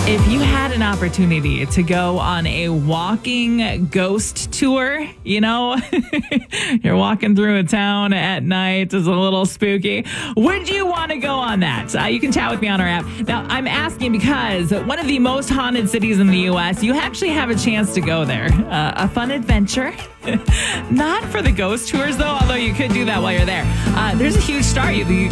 If you had an opportunity to go on a walking ghost tour, you're walking through a town at night, it's a little spooky. Would you want to go on that? You can chat with me on our app. Now, I'm asking because one of the most haunted cities in the U.S., you actually have a chance to go there. A fun adventure. Not for the ghost tours, though, although you could do that while you're there. There's a huge star.